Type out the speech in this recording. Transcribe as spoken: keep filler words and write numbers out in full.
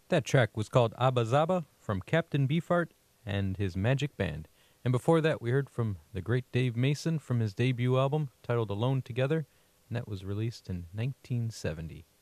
That track was called Abba Zaba from Captain Beefheart and his Magic Band. And before that, we heard from the great Dave Mason from his debut album titled Alone Together, and that was released in nineteen seventy.